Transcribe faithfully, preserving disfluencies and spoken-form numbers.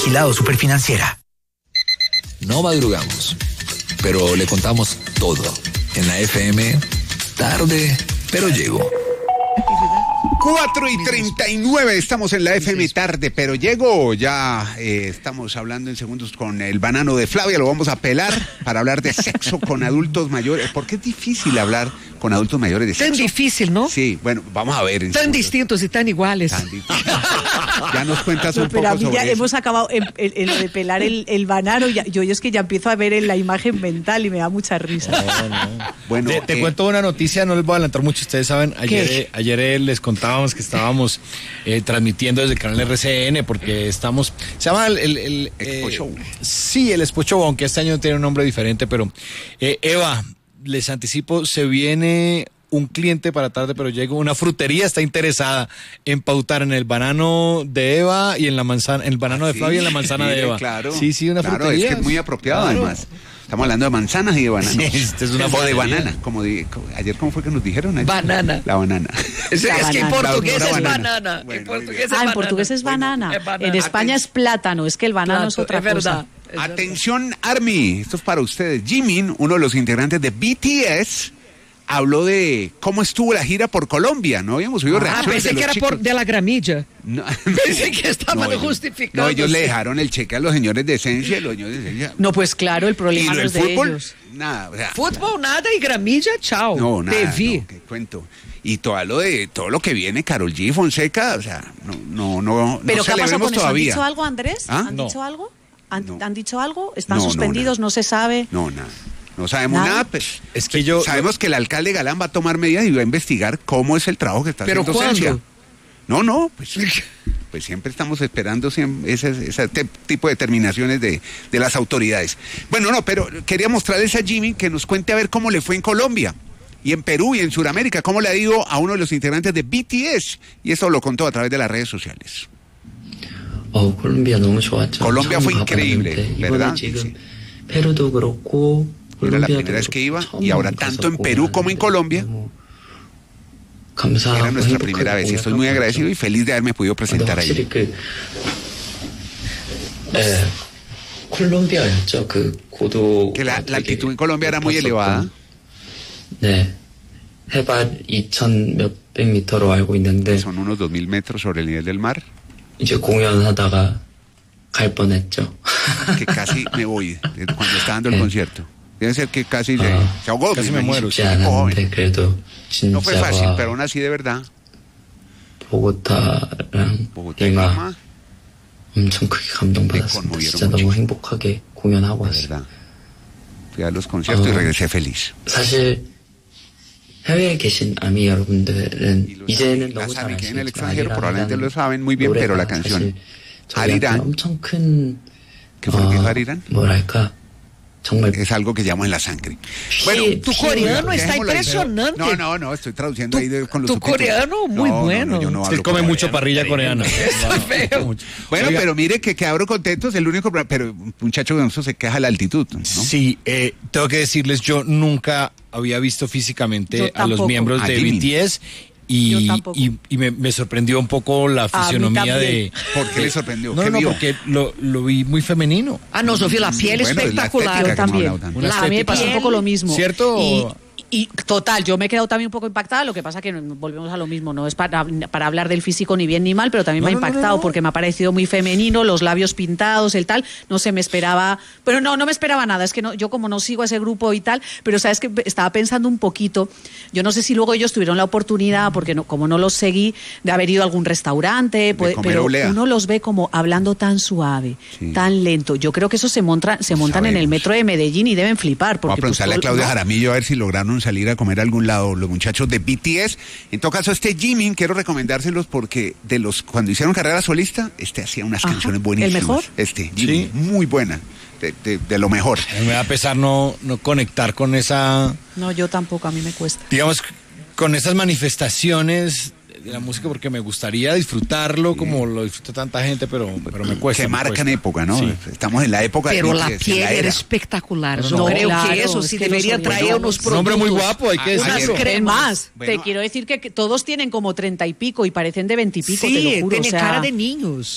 Vigilado Superfinanciera. No madrugamos, pero le contamos todo. En la F M, tarde, pero llego. cuatro y treinta y nueve, estamos en la F M tarde, pero llego, ya eh, estamos hablando en segundos con el banano de Flavia, lo vamos a pelar para hablar de sexo con adultos mayores, porque es difícil hablar con adultos mayores de sexo. Tan difícil, ¿no? Sí, bueno, vamos a ver. Tan segundos. distintos y tan iguales. Tan ya nos cuentas no, un pero poco a mí sobre ya eso. hemos acabado en, en, en lo de pelar el, el banano, ya, yo, yo es que ya empiezo a ver en la imagen mental y me da mucha risa. No, no. Bueno, te, te eh, cuento una noticia, no les voy a adelantar mucho, ustedes saben, ayer, eh, ayer eh, les contábamos que estábamos eh, transmitiendo desde el canal R C N porque estamos, se llama el, el, el Expo eh, Show. Sí, el Expo Show, aunque este año tiene un nombre diferente, pero eh, Eva, les anticipo, se viene un cliente para tarde, pero llega una frutería, está interesada en pautar en el banano de Eva y en la manzana, en el banano de sí, Flavia y en la manzana sí, de Eva. Claro, sí, sí, una claro, frutería. es que es muy apropiado, Claro. además. Estamos hablando de manzanas y de bananos. Sí, esta es una o de frutería. banana, como di, como, ayer cómo fue que nos dijeron. Ayer? Banana. La banana. Es, La es que en banana. portugués La es banana. banana. Bueno, en muy portugués bien. es Ah, en banana. portugués es banana. Es banana. En España es plátano, es que el banano Plato, es otra es verdad. cosa. Es verdad. Atención, Army, esto es para ustedes. Jimin, uno de los integrantes de B T S, habló de cómo estuvo la gira por Colombia. No habíamos oído Ah, reacciones pensé de los que era chicos. por de la gramilla. No, Pensé que estaban ellos- justificando. No, ellos le sí. dejaron el cheque a los señores de Esencia, los señores de Esencia. No, pues claro, el Y problema lo no del es de fútbol, ellos. nada. O sea, Fútbol, nada y gramilla, chao. no, nada. Te vi. No, qué cuento. Y todo lo de todo lo que viene, Karol G, Fonseca, o sea, no, no, no, ¿Pero no qué ha pasado celebremos con eso? ¿Han todavía. dicho algo, Andrés? ¿Ah? ¿Han No. dicho algo? ¿Han, No. ¿Han dicho algo? ¿Están No, no, suspendidos? nada. No, se sabe. No, nada. No sabemos ¿Nada? nada, pues. Es que yo- Sabemos que el alcalde Galán va a tomar medidas y va a investigar cómo es el trabajo que está ¿Pero haciendo cuándo? Esencia. No, no, pues, pues siempre estamos esperando siempre ese, ese te- tipo de determinaciones de, de las autoridades. Bueno, no, pero quería mostrarles a Jimmy que nos cuente a ver cómo le fue en Colombia y en Perú y en Sudamérica, cómo le ha ido a uno de los integrantes de B T S. Y eso lo contó a través de las redes sociales. 어, 콜롬비아 너무 좋았죠. 콜롬비아 fue 처음 increíble, 가봤는데 ¿verdad? 이번에 지금 Sí. 페루도 그렇고 Era la 콜롬비아도 primera vez que iba 처음 y ahora tanto en 가서 Perú como en 보았는데 Colombia. 너무 감사하고 Era nuestra 행복하게 primera vez y estoy muy 공연하고 agradecido y feliz de haberme podido 근데 presentar 확실히 ahí. 그 에, 콜롬비아였죠. 그 고도 Que la, la altitud en Colombia era muy elevada. 네. 해발 이천 몇백 미터로 알고 있는데 Son unos dos mil metros sobre el nivel del mar, 이제 공연하다가 갈 뻔했죠. que casi me voy de- cuando estaba dando el Eh. concierto. Debe ser que casi se, Ah. se ahogó. Casi me muero. 쉽지 Joven. 않은데 그래도 No fue fácil, 진짜가 pero aún así de verdad. 보고타랑 Bogotá y 리마 Lima, 엄청 크게 감동받았습니다. conmovieron 진짜 mucho. 너무 행복하게 공연하고 de 왔어요. verdad. Fui a los conciertos y Ah. regresé feliz. 사실 해외에 계신 아미 여러분들은 Y los- 이제는 las 너무 잘 AMI que en el 아시겠지만 extranjero probablemente lo saben muy bien, 노래가 pero la canción 사실 저희한테 Arirán, 엄청 큰 ¿qué fue lo que dijo Arirán? 뭐랄까 정말 Es algo que llamo en la sangre. Bueno, Sí, tu coreano está dejémoslo ahí. impresionante. No, no, no, estoy traduciendo Tu- ahí de- con los tu subtítulos. coreano muy No, no, no, bueno. yo no Él hablo come coreano. mucho parrilla coreana. Eso es feo. Mucho. Bueno, Oiga, pero mire que, que abro contentos, el único, pro- pero un muchacho de nosotros se queja de la altitud, ¿no? Sí, eh, tengo que decirles, yo nunca había visto físicamente Yo a los tampoco. miembros A de Jimin. B T S y, Yo tampoco. y, y me, me sorprendió un poco la mí fisionomía también. de... ¿Por qué le sorprendió? No, ¿Qué no, vio? porque lo, lo vi muy femenino. Ah, no, Sofía, la piel Bueno, es la espectacular. estética Yo que hemos también. hablado tanto. Una La- a mí me pasó un estética. poco lo mismo. ¿Cierto? Y, y total, yo me he quedado también un poco impactada, lo que pasa que volvemos a lo mismo, no es para, para hablar del físico ni bien ni mal, pero también No, me ha no, no, impactado no, no. porque me ha parecido muy femenino, los labios pintados, el tal, no sé, me esperaba, pero no, no me esperaba nada, es que no, yo como no sigo a ese grupo y tal, pero sabes que estaba pensando un poquito, yo no sé si luego ellos tuvieron la oportunidad, porque no, como no los seguí, de haber ido a algún restaurante, pues, comer pero olea. uno los ve como hablando tan suave, Sí. tan lento, yo creo que eso se, monta, se montan en el Sabemos. metro de Medellín y deben flipar. Voy a Porque, pues, preguntarle a todo- Claudia ¿no? Jaramillo a ver si lograron salir a comer a algún lado los muchachos de B T S. En todo caso, este Jimin, quiero recomendárselos porque de los cuando hicieron carrera solista, este hacía unas Ajá. canciones buenísimas. ¿El mejor? Este, Jimin, Sí. muy buena, de, de- de lo mejor. A mí me da a pesar no, no conectar con esa, No, yo tampoco, a mí me cuesta. digamos, con esas manifestaciones de la música, porque me gustaría disfrutarlo como lo disfruta tanta gente, pero, pero me cuesta. que me marcan cuesta. época, ¿no? Sí. Estamos en la época de Pero B T la S, en piel la era era. espectacular. No, Yo no, creo claro, que eso es sí que debería los traer bueno, unos es Un productos. hombre muy guapo, hay que Ah, decirlo. unas ayer- cremas. Más, Bueno. te quiero decir que, que todos tienen como treinta y pico y parecen de veintipico, te Sí, lo juro. tiene o sea, cara de niños.